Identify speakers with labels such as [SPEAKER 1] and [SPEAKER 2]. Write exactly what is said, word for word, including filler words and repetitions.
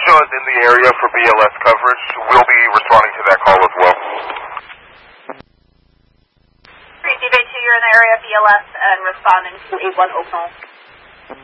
[SPEAKER 1] Angel is in the area for B L S coverage. We'll be responding to that call as well.
[SPEAKER 2] three C V two, you're in the area of B L S and responding to eight one Oakland.